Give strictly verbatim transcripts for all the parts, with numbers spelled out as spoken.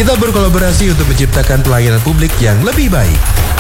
Kita berkolaborasi untuk menciptakan pelayanan publik yang lebih baik.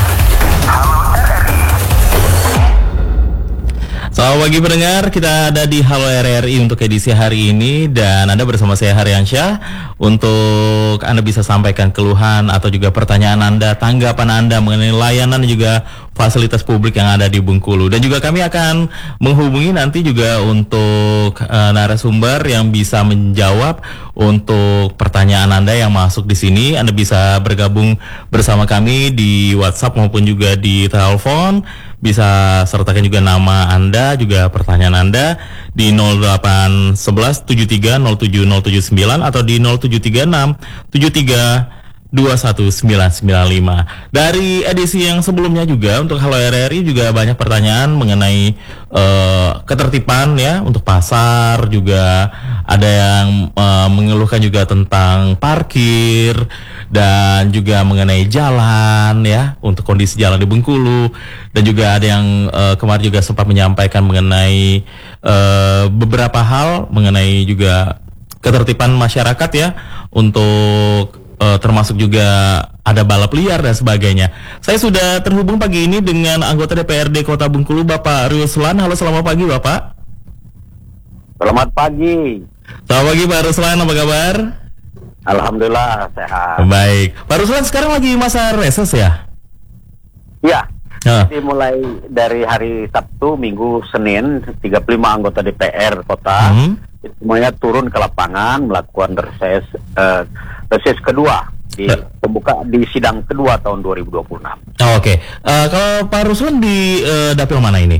Selamat pagi pendengar, kita ada di Halo R R I untuk edisi hari ini dan Anda bersama saya Haryansyah untuk Anda bisa sampaikan keluhan atau juga pertanyaan Anda, tanggapan Anda mengenai layanan dan juga fasilitas publik yang ada di Bengkulu. Dan juga kami akan menghubungi nanti juga untuk uh, narasumber yang bisa menjawab untuk pertanyaan Anda yang masuk di sini. Anda bisa bergabung bersama kami di WhatsApp maupun juga di telepon. Bisa sertakan juga nama Anda, juga pertanyaan Anda di nol delapan satu satu tujuh tiga nol tujuh nol tujuh sembilan atau di nol tujuh tiga enam tujuh tiga dua satu sembilan sembilan lima. Dari edisi yang sebelumnya juga untuk Halo R R I juga banyak pertanyaan mengenai uh, ketertiban ya untuk pasar, juga ada yang uh, mengeluhkan juga tentang parkir dan juga mengenai jalan ya untuk kondisi jalan di Bengkulu, dan juga ada yang uh, kemarin juga sempat menyampaikan mengenai uh, beberapa hal mengenai juga ketertiban masyarakat ya untuk Uh, termasuk juga ada balap liar dan sebagainya. Saya sudah terhubung pagi ini dengan anggota D P R D Kota Bengkulu, Bapak Ruslan. Halo, selamat pagi Bapak. Selamat pagi. Selamat pagi Pak Ruslan, apa kabar? Alhamdulillah sehat. Baik, Pak Ruslan sekarang lagi masa reses ya? Iya. Uh. Jadi mulai dari hari Sabtu, Minggu, Senin, tiga puluh lima anggota D P R Kota hmm. semuanya turun ke lapangan melakukan reses uh, reses kedua di uh. pembuka di sidang kedua tahun dua ribu dua puluh enam. Oh, Oke, okay. uh, kalau Pak Ruslan di uh, dapil mana ini?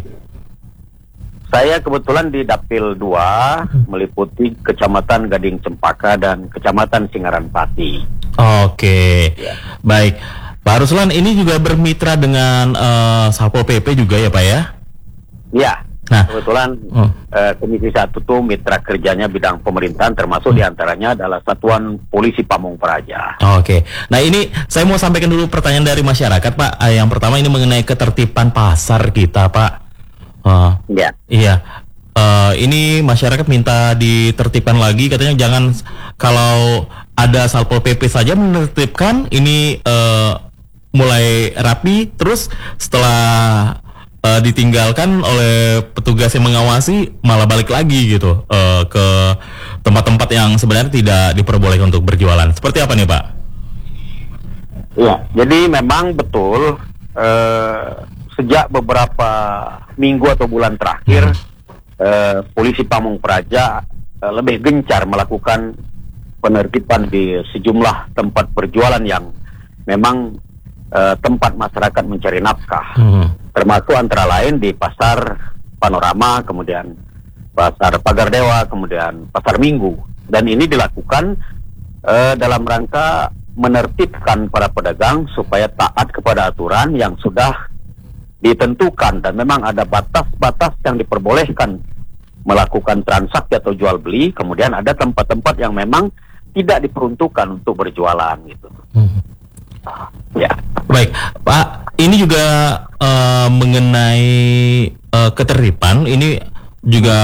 Saya kebetulan di dapil dua hmm. meliputi Kecamatan Gading Cempaka dan Kecamatan Singaran Pati. Oke, okay. ya. Baik. Pak Ruslan ini juga bermitra dengan uh, Satpol P P juga ya Pak ya? Iya. Nah, kebetulan oh. uh, Komisi satu itu mitra kerjanya bidang pemerintahan, termasuk hmm. diantaranya adalah Satuan Polisi Pamung Praja. Oke, okay. Nah ini saya mau sampaikan dulu pertanyaan dari masyarakat Pak. Uh, yang pertama ini mengenai ketertiban pasar kita Pak. Uh, ya. Iya. Uh, ini masyarakat minta ditertibkan lagi, katanya jangan kalau ada Satpol P P saja menertibkan, ini uh, mulai rapi, terus setelah uh, ditinggalkan oleh petugas yang mengawasi malah balik lagi gitu uh, ke tempat-tempat yang sebenarnya tidak diperbolehkan untuk berjualan. Seperti apa nih Pak? Iya, jadi memang betul uh, sejak beberapa minggu atau bulan terakhir hmm. uh, Polisi Pamung Praja uh, lebih gencar melakukan penertiban di sejumlah tempat berjualan yang memang Uh, tempat masyarakat mencari nafkah, hmm. termasuk antara lain di Pasar Panorama, kemudian Pasar Pagar Dewa, kemudian Pasar Minggu. Dan ini dilakukan uh, dalam rangka menertibkan para pedagang supaya taat kepada aturan yang sudah ditentukan, dan memang ada batas-batas yang diperbolehkan melakukan transaksi atau jual beli. Kemudian ada tempat-tempat yang memang tidak diperuntukkan untuk berjualan gitu. Hmm. Ya. Baik, Pak. Ini juga uh, mengenai uh, ketertiban. Ini juga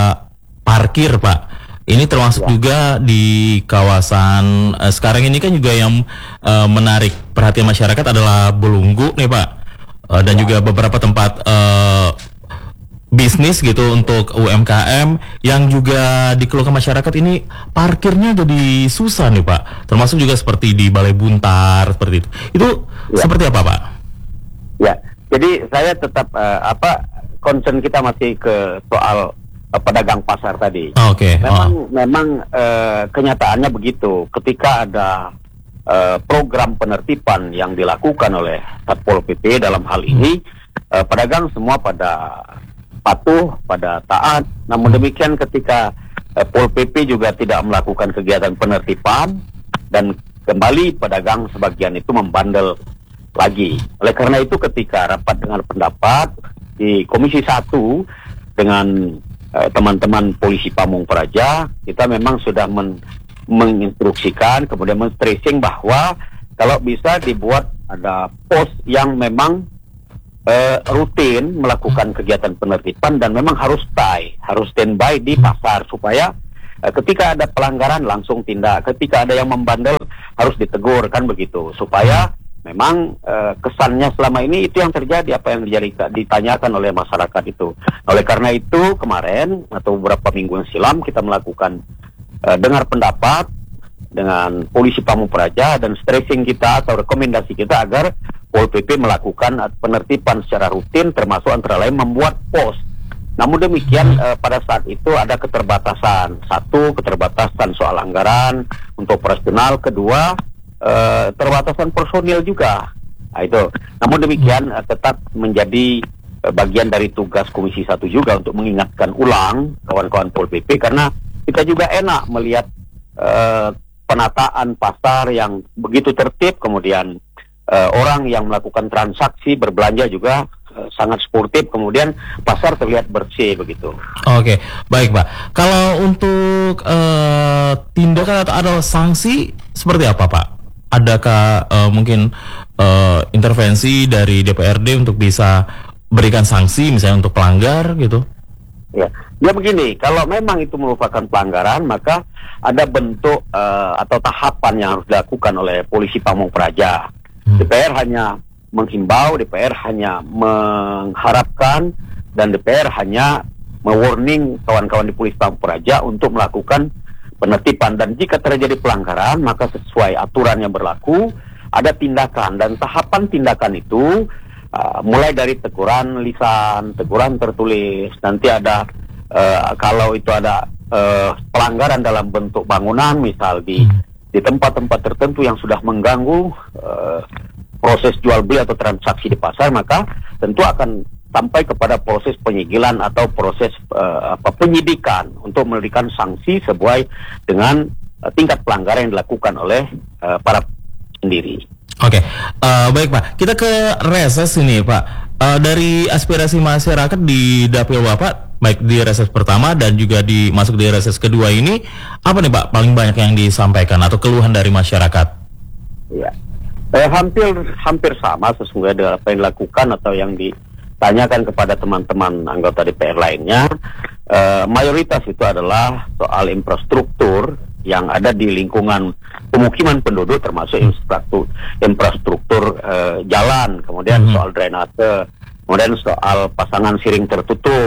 parkir, Pak. Ini termasuk ya. juga di kawasan uh, sekarang ini kan juga yang uh, menarik perhatian masyarakat adalah Belunggu nih, Pak. Uh, dan ya. juga beberapa tempat uh, bisnis gitu untuk U M K M yang juga dikeluhkan masyarakat, ini parkirnya jadi susah nih Pak, termasuk juga seperti di Balai Buntar seperti itu. Itu ya. seperti apa Pak? Ya, jadi saya tetap uh, apa concern kita masih ke soal uh, pedagang pasar tadi. Oh, Oke. Okay. Memang oh. memang uh, kenyataannya begitu. Ketika ada uh, program penertiban yang dilakukan oleh Satpol P P dalam hal ini, hmm. uh, pedagang semua pada patuh, pada taat. Namun demikian ketika eh, Pol P P juga tidak melakukan kegiatan penertiban, dan kembali pedagang sebagian itu membandel lagi. Oleh karena itu ketika rapat dengan pendapat di Komisi satu dengan eh, teman-teman Polisi Pamung Praja, kita memang sudah men menginstruksikan, kemudian men-stressing bahwa kalau bisa dibuat ada pos yang memang Uh, rutin melakukan kegiatan penertiban dan memang harus stay, harus standby di pasar supaya uh, ketika ada pelanggaran langsung tindak, ketika ada yang membandel harus ditegur, kan begitu, supaya memang uh, kesannya selama ini itu yang terjadi, apa yang dijadi, ditanyakan oleh masyarakat itu. Oleh karena itu kemarin atau beberapa minggu yang silam kita melakukan uh, dengar pendapat dengan polisi Pamung Praja dan stressing kita atau rekomendasi kita agar Pol P P melakukan penertiban secara rutin, termasuk antara lain membuat pos. Namun demikian eh, pada saat itu ada keterbatasan. Satu, keterbatasan soal anggaran untuk operasional. Kedua, eh, keterbatasan personil juga. Nah, itu. Namun demikian eh, tetap menjadi eh, bagian dari tugas Komisi satu juga untuk mengingatkan ulang kawan-kawan Pol P P, karena kita juga enak melihat eh, penataan pasar yang begitu tertib, kemudian eh, orang yang melakukan transaksi berbelanja juga sangat sportif, kemudian pasar terlihat bersih begitu. Oke, baik Pak. Kalau untuk uh, tindakan atau ada sanksi seperti apa Pak? Adakah uh, mungkin uh, intervensi dari D P R D untuk bisa berikan sanksi misalnya untuk pelanggar gitu? Ya, ya begini, kalau memang itu merupakan pelanggaran, maka ada bentuk uh, atau tahapan yang harus dilakukan oleh polisi Pamung Praja. Hmm. D P R hanya menghimbau, D P R hanya mengharapkan, dan D P R hanya mewarning kawan-kawan di Polisi Pamung Praja untuk melakukan penertiban. Dan jika terjadi pelanggaran, maka sesuai aturan yang berlaku, ada tindakan. Dan tahapan tindakan itu uh, mulai dari teguran lisan, teguran tertulis, nanti ada uh, kalau itu ada uh, pelanggaran dalam bentuk bangunan, misal di di tempat-tempat tertentu yang sudah mengganggu uh, proses jual beli atau transaksi di pasar, maka tentu akan sampai kepada proses penyigilan atau proses uh, apa penyidikan untuk memberikan sanksi sesuai dengan uh, tingkat pelanggaran yang dilakukan oleh uh, para sendiri. Oke, uh, baik Pak. Kita ke reses ini Pak. Uh, dari aspirasi masyarakat di dapil Bapak, baik di reses pertama dan juga di masuk di reses kedua ini, apa nih Pak paling banyak yang disampaikan atau keluhan dari masyarakat? Ya. Eh, hampir hampir sama sesungguhnya dengan apa yang dilakukan atau yang ditanyakan kepada teman-teman anggota D P R lainnya. Eh, mayoritas itu adalah soal infrastruktur yang ada di lingkungan pemukiman penduduk, termasuk infrastruktur infrastruktur eh, jalan, kemudian mm-hmm. soal drainase, kemudian soal pasangan siring tertutup,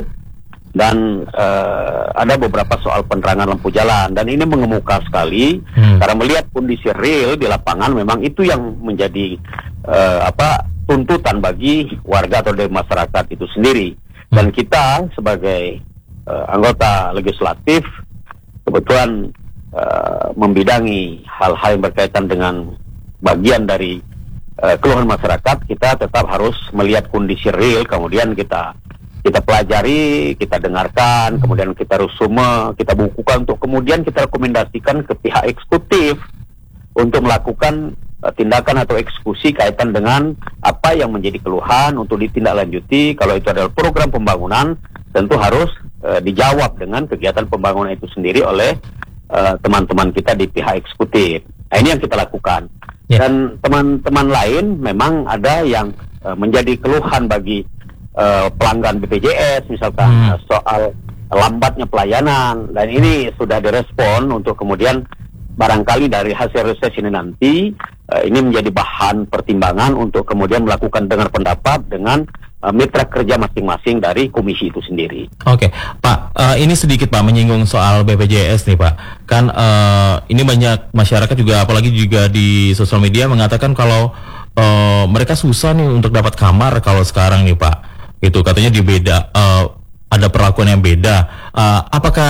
dan uh, ada beberapa soal penerangan lampu jalan. Dan ini mengemuka sekali hmm. karena melihat kondisi real di lapangan, memang itu yang menjadi uh, apa tuntutan bagi warga atau dari masyarakat itu sendiri. Dan kita sebagai uh, anggota legislatif kebetulan uh, membidangi hal-hal yang berkaitan dengan bagian dari uh, keluhan masyarakat. Kita tetap harus melihat kondisi real, kemudian kita kita pelajari, kita dengarkan, kemudian kita resume, kita bukukan untuk kemudian kita rekomendasikan ke pihak eksekutif untuk melakukan uh, tindakan atau eksekusi kaitan dengan apa yang menjadi keluhan untuk ditindaklanjuti. Kalau itu adalah program pembangunan, tentu harus uh, dijawab dengan kegiatan pembangunan itu sendiri oleh uh, teman-teman kita di pihak eksekutif. Nah, ini yang kita lakukan. Yeah. Dan teman-teman lain memang ada yang uh, menjadi keluhan bagi Uh, pelanggan B P J S misalkan hmm. uh, soal lambatnya pelayanan, dan ini sudah direspon untuk kemudian barangkali dari hasil reses ini nanti uh, ini menjadi bahan pertimbangan untuk kemudian melakukan dengar pendapat dengan uh, mitra kerja masing-masing dari komisi itu sendiri. Oke, Pak, uh, ini sedikit Pak menyinggung soal B P J S nih Pak. Kan uh, ini banyak masyarakat juga, apalagi juga di sosial media mengatakan kalau uh, mereka susah nih untuk dapat kamar kalau sekarang nih Pak. Itu katanya di beda, uh, ada perlakuan yang beda. Uh, apakah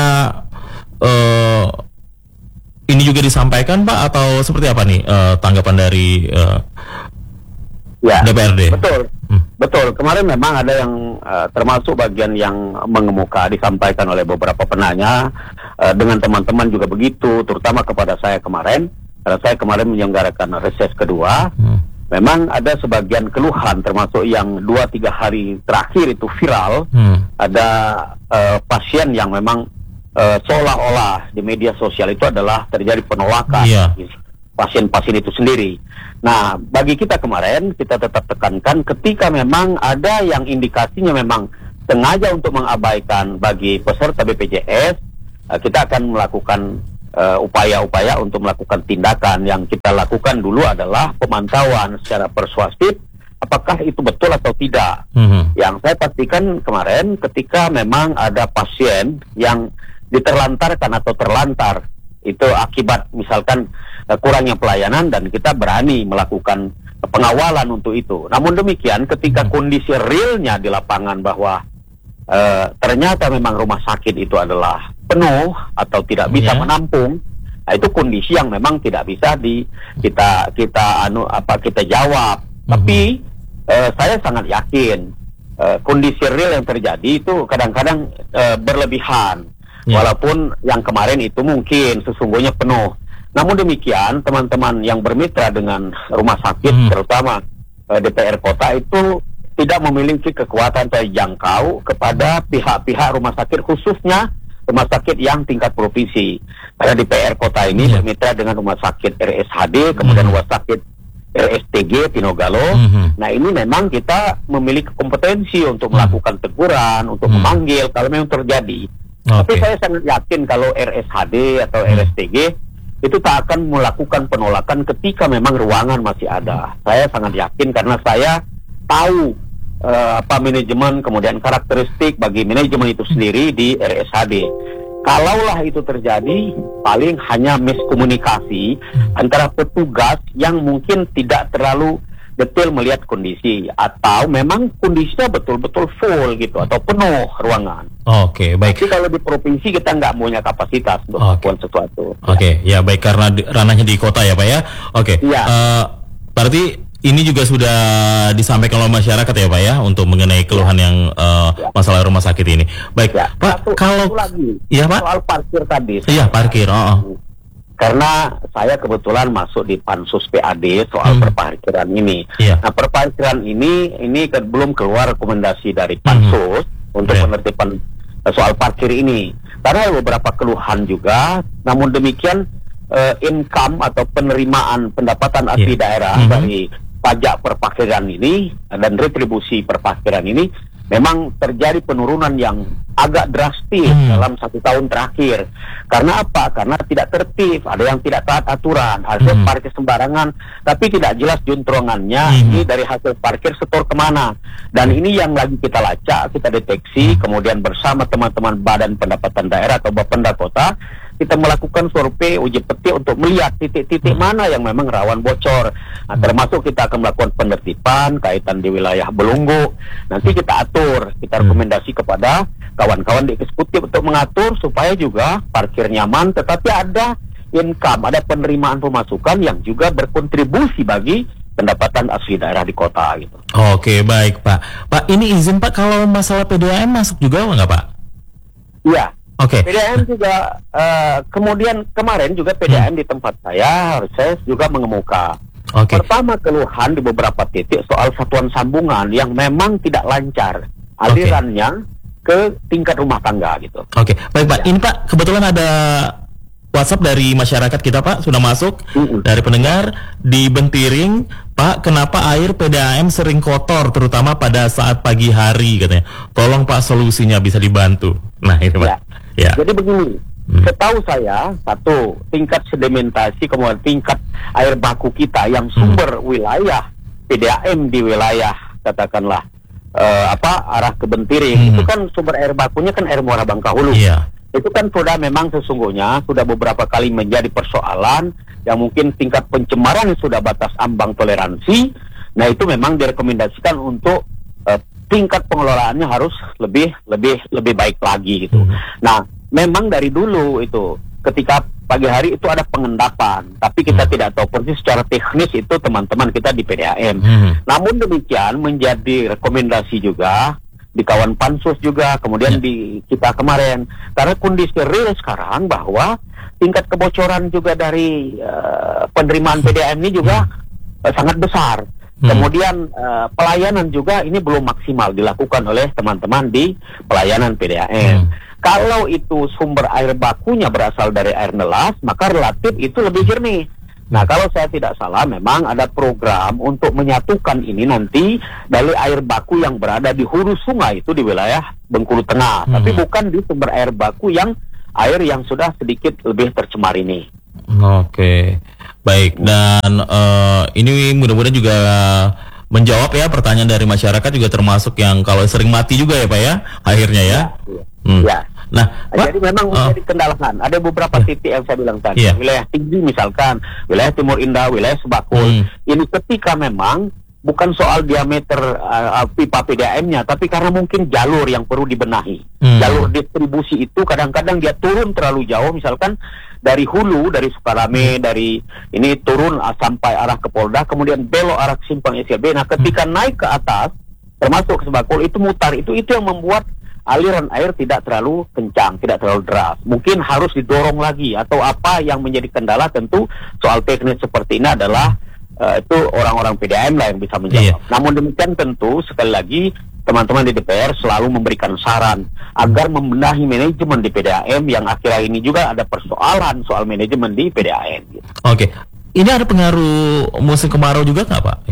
uh, ini juga disampaikan Pak atau seperti apa nih uh, tanggapan dari uh, ya, D P R D? Betul, hmm. betul. Kemarin memang ada yang uh, termasuk bagian yang mengemuka disampaikan oleh beberapa penanya, uh, dengan teman-teman juga begitu, terutama kepada saya kemarin, karena saya kemarin menyelenggarakan reses kedua. Hmm. Memang ada sebagian keluhan, termasuk yang dua tiga hari terakhir itu viral. Hmm. Ada uh, pasien yang memang uh, seolah-olah di media sosial itu adalah terjadi penolakan yeah. pasien-pasien itu sendiri. Nah, bagi kita kemarin kita tetap tekankan ketika memang ada yang indikasinya memang sengaja untuk mengabaikan bagi peserta B P J S, uh, kita akan melakukan uh, upaya-upaya untuk melakukan tindakan. Yang kita lakukan dulu adalah pemantauan secara persuasif, apakah itu betul atau tidak. Mm-hmm. Yang saya pastikan kemarin ketika memang ada pasien yang diterlantarkan atau terlantar, itu akibat misalkan uh, kurangnya pelayanan, dan kita berani melakukan pengawalan untuk itu. Namun demikian ketika kondisi realnya di lapangan bahwa uh, ternyata memang rumah sakit itu adalah penuh atau tidak bisa yeah. menampung, nah itu kondisi yang memang tidak bisa di kita kita anu apa kita jawab. Mm-hmm. Tapi uh, saya sangat yakin uh, kondisi real yang terjadi itu kadang-kadang uh, berlebihan. Yeah. Walaupun yang kemarin itu mungkin sesungguhnya penuh. Namun demikian, teman-teman yang bermitra dengan rumah sakit, hmm. terutama uh, D P R kota itu tidak memiliki kekuatan atau jangkau kepada pihak-pihak rumah sakit, khususnya rumah sakit yang tingkat provinsi. Karena D P R kota ini yeah. bermitra dengan rumah sakit R S H D, kemudian hmm. rumah sakit R S T G Tinogalo. Hmm. Nah ini memang kita memiliki kompetensi untuk melakukan teguran, untuk hmm. memanggil kalau memang terjadi. Okay. Tapi saya sangat yakin kalau R S H D atau hmm. R S T G itu tak akan melakukan penolakan ketika memang ruangan masih ada. Saya sangat yakin karena saya tahu uh, apa manajemen, kemudian karakteristik bagi manajemen itu sendiri di R S H D. Kalaulah itu terjadi, paling hanya miskomunikasi antara petugas yang mungkin tidak terlalu detail melihat kondisi, atau memang kondisinya betul-betul full gitu atau penuh ruangan. Oke, okay, baik. Tapi kalau di provinsi kita nggak punya kapasitas untuk melakukan okay. sesuatu. Oke, okay, ya. ya baik, karena di, ranahnya di kota ya Pak ya. Oke. Okay. Ya. Uh, berarti ini juga sudah disampaikan oleh masyarakat ya Pak ya untuk mengenai keluhan ya. yang uh, ya. masalah rumah sakit ini. Baik, ya. Pak. Satu, kalau satu lagi, ya Pak. Soal parkir tadi. Iya parkir. Oh. oh. Karena saya kebetulan masuk di Pansus P A D soal hmm. perparkiran ini. Yeah. Nah, perparkiran ini ini ke, belum keluar rekomendasi dari Pansus hmm. untuk yeah. penertiban uh, soal parkir ini. Karena ada beberapa keluhan juga. Namun demikian uh, income atau penerimaan pendapatan asli yeah. daerah hmm. dari pajak perparkiran ini dan retribusi perparkiran ini memang terjadi penurunan yang agak drastis hmm. dalam satu tahun terakhir. Karena apa? Karena tidak tertib, ada yang tidak taat aturan, hasil hmm. parkir sembarangan, tapi tidak jelas juntrungannya hmm. ini dari hasil parkir setor kemana. Dan ini yang lagi kita lacak, kita deteksi, hmm. kemudian bersama teman-teman Badan Pendapatan Daerah atau Bapenda Kota, kita melakukan survei uji petik untuk melihat titik-titik hmm. mana yang memang rawan bocor. Nah, termasuk kita akan melakukan penertiban kaitan di wilayah Belunggu. Nanti kita atur, kita rekomendasi kepada kawan-kawan di eksekutif untuk mengatur supaya juga parkir nyaman, tetapi ada income, ada penerimaan pemasukan yang juga berkontribusi bagi pendapatan asli daerah di kota gitu. Oke, baik Pak. Pak, ini izin Pak, kalau masalah P D A M masuk juga nggak Pak? Iya. Oke. Okay. P D A M juga uh, kemudian kemarin juga P D A M hmm. di tempat saya, saya juga mengemuka. Okay. Pertama keluhan di beberapa titik soal satuan sambungan yang memang tidak lancar alirannya okay. ke tingkat rumah tangga gitu. Oke, okay. baik Pak. Ya. Ini Pak kebetulan ada WhatsApp dari masyarakat kita Pak sudah masuk uh-uh. dari pendengar di Bentiring. Pak, kenapa air P D A M sering kotor terutama pada saat pagi hari katanya. Tolong Pak solusinya bisa dibantu. Nah ini Pak. Ya. Ya. Jadi begini, hmm. setahu saya satu tingkat sedimentasi kemudian tingkat air baku kita yang sumber hmm. wilayah P D A M di wilayah katakanlah uh, apa arah ke Bentiring hmm. itu kan sumber air bakunya kan air Muara Bangkahulu. Yeah. Itu kan sudah memang sesungguhnya sudah beberapa kali menjadi persoalan yang mungkin tingkat pencemaran yang sudah batas ambang toleransi. Nah itu memang direkomendasikan untuk uh, tingkat pengelolaannya harus lebih lebih lebih baik lagi gitu. Hmm. Nah, memang dari dulu itu ketika pagi hari itu ada pengendapan, tapi kita hmm. tidak tahu persis secara teknis itu teman-teman kita di P D A M. Hmm. Namun demikian menjadi rekomendasi juga di kawan Pansus juga, kemudian hmm. di kita kemarin karena kondisi real sekarang bahwa tingkat kebocoran juga dari uh, penerimaan P D A M ini juga hmm. uh, sangat besar. Hmm. Kemudian uh, pelayanan juga ini belum maksimal dilakukan oleh teman-teman di pelayanan P D A M. Hmm. Kalau itu sumber air bakunya berasal dari air nelas, maka relatif itu lebih jernih. Nah, kalau saya tidak salah, memang ada program untuk menyatukan ini nanti dari air baku yang berada di hulu sungai itu di wilayah Bengkulu Tengah, hmm. tapi bukan di sumber air baku yang air yang sudah sedikit lebih tercemar ini. Oke, baik. Dan uh, ini mudah-mudahan juga menjawab ya pertanyaan dari masyarakat, juga termasuk yang kalau sering mati juga ya Pak ya, akhirnya ya. Ya. Hmm. Ya. Nah, jadi Pak, memang uh, menjadi kendalakan. Ada beberapa yeah. titik yang saya bilang tadi. Yeah. Wilayah tinggi misalkan, wilayah Timur Indah, wilayah Sebakul. Hmm. Ini ketika memang bukan soal diameter uh, pipa P D A M-nya, tapi karena mungkin jalur yang perlu dibenahi. Hmm. Jalur distribusi itu kadang-kadang dia turun terlalu jauh, misalkan dari hulu, dari Sukarame, hmm. dari ini turun uh, sampai arah ke Polda, kemudian belok arah ke Simpang S L B. Nah, ketika hmm. naik ke atas, termasuk ke Sebakul, itu mutar, itu itu yang membuat aliran air tidak terlalu kencang, tidak terlalu deras. Mungkin harus didorong lagi, atau apa yang menjadi kendala tentu soal teknis seperti ini adalah uh, itu orang-orang P D A M lah yang bisa menjawab. Iya. Namun demikian tentu sekali lagi teman-teman di D P R selalu memberikan saran agar membenahi manajemen di P D A M yang akhir-akhir ini juga ada persoalan soal manajemen di P D A M. Gitu. Oke, ini ada pengaruh musim kemarau juga nggak Pak?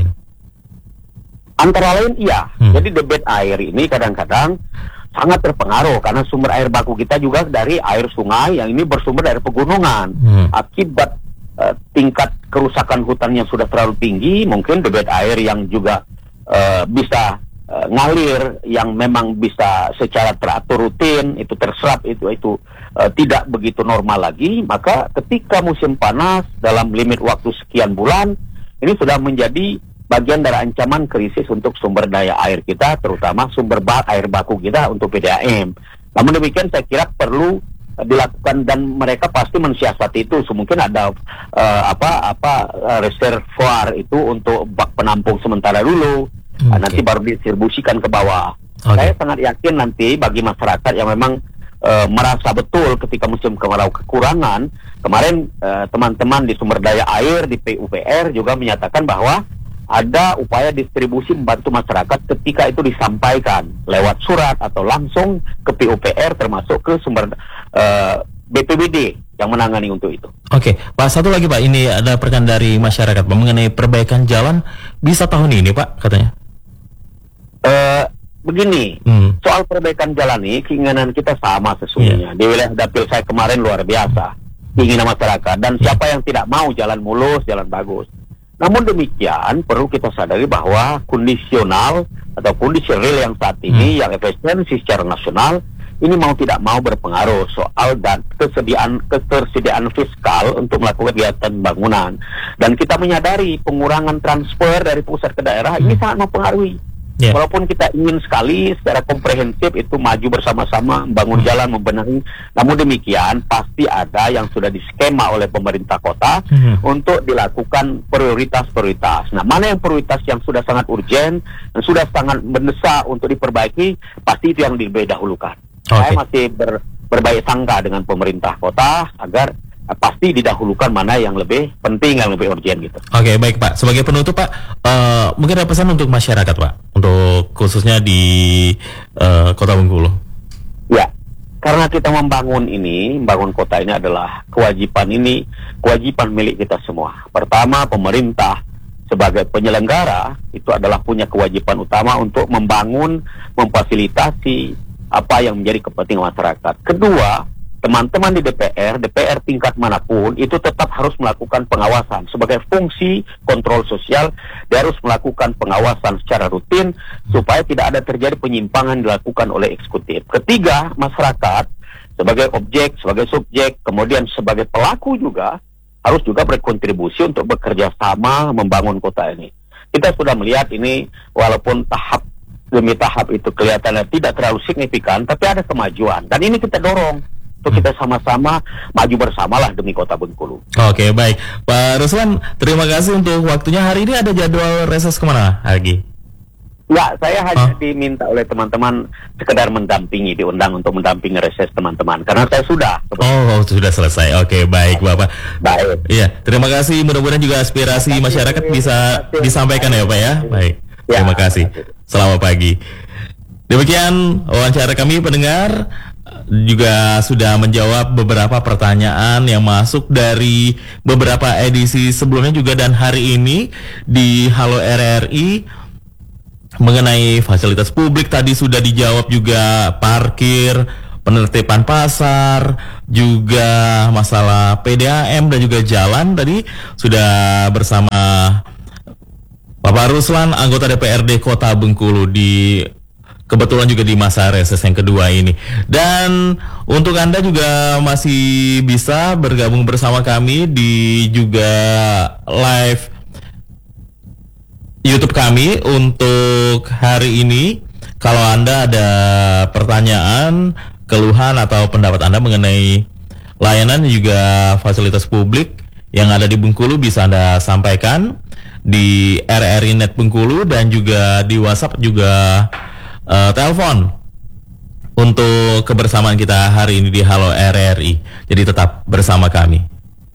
Antara lain iya. Hmm. Jadi debit air ini kadang-kadang sangat terpengaruh karena sumber air baku kita juga dari air sungai yang ini bersumber dari pegunungan. Hmm. Akibat uh, tingkat kerusakan hutan yang sudah terlalu tinggi, mungkin debit air yang juga uh, bisa uh, ngalir, yang memang bisa secara teratur rutin itu terserap itu itu uh, tidak begitu normal lagi. Maka ketika musim panas dalam limit waktu sekian bulan, ini sudah menjadi bagian dari ancaman krisis untuk sumber daya air kita, terutama sumber ba air baku kita untuk P D A M. Namun demikian saya kira perlu uh, dilakukan, dan mereka pasti mensiasati itu. Mungkin ada uh, apa apa uh, reservoir itu untuk bak penampung sementara dulu, okay. uh, nanti baru didistribusikan ke bawah. Okay. Saya sangat yakin nanti bagi masyarakat yang memang uh, merasa betul ketika musim kemarau kekurangan, kemarin teman-teman uh, di sumber daya air di P U P R juga menyatakan bahwa ada upaya distribusi membantu masyarakat ketika itu disampaikan lewat surat atau langsung ke P U P R, termasuk ke sumber uh, B P B D yang menangani untuk itu. Oke, Pak, satu lagi Pak, ini ada pertanyaan dari masyarakat Pak, mengenai perbaikan jalan bisa tahun ini Pak katanya. Uh, begini, hmm. soal perbaikan jalan ini keinginan kita sama sesungguhnya. Yeah. Di wilayah dapil saya kemarin luar biasa keinginan masyarakat, dan yeah. siapa yang tidak mau jalan mulus, jalan bagus. Namun demikian perlu kita sadari bahwa kondisional atau kondisi real yang saat ini hmm. yang efisiensi secara nasional ini mau tidak mau berpengaruh soal dan kesediaan ketersediaan fiskal untuk melakukan kegiatan bangunan, dan kita menyadari pengurangan transfer dari pusat ke daerah hmm. ini sangat mempengaruhi. Yeah. Walaupun kita ingin sekali secara komprehensif itu maju bersama-sama membangun jalan, membenahi, namun demikian pasti ada yang sudah diskema oleh pemerintah kota mm-hmm. untuk dilakukan prioritas-prioritas. Nah, mana yang prioritas yang sudah sangat urgen dan sudah sangat mendesak untuk diperbaiki, pasti itu yang didahulukan. Okay. Saya masih ber, berbaik sangka dengan pemerintah kota agar Nah, pasti didahulukan mana yang lebih penting, yang lebih urgent gitu. Oke, baik Pak. Sebagai penutup Pak, uh, mungkin ada pesan untuk masyarakat Pak, untuk khususnya di uh, Kota Bengkulu. Ya, karena kita membangun ini, membangun kota ini adalah kewajiban ini, kewajiban milik kita semua. Pertama, pemerintah sebagai penyelenggara itu adalah punya kewajiban utama untuk membangun, memfasilitasi apa yang menjadi kepentingan masyarakat. Kedua, teman-teman di D P R, D P R tingkat manapun itu tetap harus melakukan pengawasan sebagai fungsi kontrol sosial. Dia harus melakukan pengawasan secara rutin supaya tidak ada terjadi penyimpangan dilakukan oleh eksekutif. Ketiga, masyarakat sebagai objek, sebagai subjek, kemudian sebagai pelaku juga harus juga berkontribusi untuk bekerja sama membangun kota ini. Kita sudah melihat ini walaupun tahap demi tahap itu kelihatannya tidak terlalu signifikan, tapi ada kemajuan, dan ini kita dorong untuk kita sama-sama maju bersamalah demi Kota Bengkulu. Oke, baik. Pak Ruslan, terima kasih untuk waktunya. Hari ini ada jadwal reses kemana lagi? Ya, saya hanya huh? diminta oleh teman-teman sekedar mendampingi, diundang untuk mendampingi reses teman-teman. Karena saya sudah. Oh, sudah selesai. Oke, baik Bapak. Baik. Iya, terima kasih. Mudah-mudahan juga aspirasi kasih, masyarakat bisa kasih, disampaikan kasih. ya Pak ya. Baik, ya, terima kasih. Selamat pagi. Demikian wawancara kami pendengar, juga sudah menjawab beberapa pertanyaan yang masuk dari beberapa edisi sebelumnya juga dan hari ini di Halo R R I mengenai fasilitas publik. Tadi sudah dijawab juga parkir, penertiban pasar, juga masalah P D A M dan juga jalan. Tadi sudah bersama Bapak Ruslan, anggota D P R D Kota Bengkulu, di kebetulan juga di masa reses yang kedua ini. Dan untuk Anda juga masih bisa bergabung bersama kami di juga live YouTube kami untuk hari ini. Kalau Anda ada pertanyaan, keluhan atau pendapat Anda mengenai layanan juga fasilitas publik yang ada di Bengkulu, bisa Anda sampaikan di R R I Net Bengkulu dan juga di WhatsApp juga uh, telepon untuk kebersamaan kita hari ini di Halo R R I. Jadi tetap bersama kami.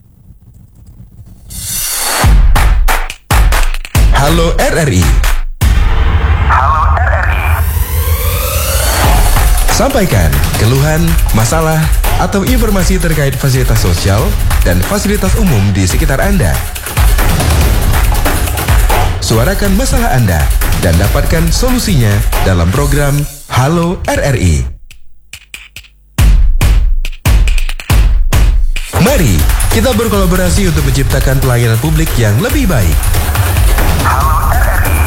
Halo R R I. Halo R R I. Sampaikan keluhan, masalah, atau informasi terkait fasilitas sosial dan fasilitas umum di sekitar Anda. Suarakan masalah Anda dan dapatkan solusinya dalam program Halo R R I. Mari kita berkolaborasi untuk menciptakan pelayanan publik yang lebih baik. Halo R R I.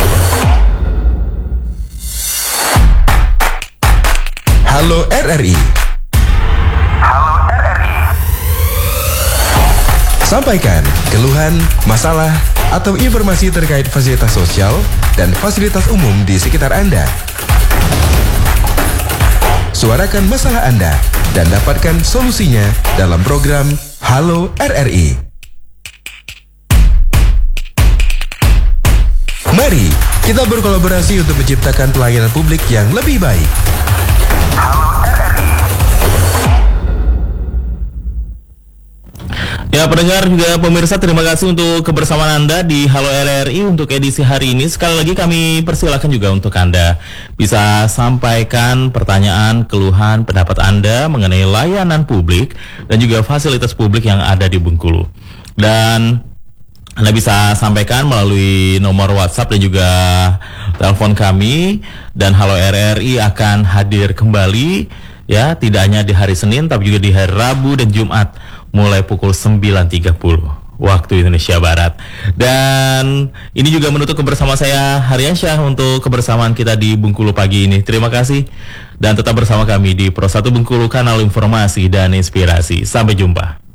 Halo R R I. Halo R R I. Sampaikan keluhan, masalah, atau informasi terkait fasilitas sosial dan fasilitas umum di sekitar Anda. Suarakan masalah Anda dan dapatkan solusinya dalam program Halo R R I. Mari kita berkolaborasi untuk menciptakan pelayanan publik yang lebih baik. Halo R R I. Ya, pendengar juga pemirsa, terima kasih untuk kebersamaan Anda di Halo R R I untuk edisi hari ini. Sekali lagi kami persilakan juga untuk Anda bisa sampaikan pertanyaan, keluhan, pendapat Anda mengenai layanan publik dan juga fasilitas publik yang ada di Bengkulu. Dan Anda bisa sampaikan melalui nomor WhatsApp dan juga telepon kami, dan Halo R R I akan hadir kembali ya, tidak hanya di hari Senin tapi juga di hari Rabu dan Jumat mulai pukul sembilan tiga puluh waktu Indonesia Barat. Dan ini juga menutup kebersama saya Haryansyah untuk kebersamaan kita di Bengkulu pagi ini. Terima kasih dan tetap bersama kami di Pro satu Bengkulu, kanal informasi dan inspirasi. Sampai jumpa.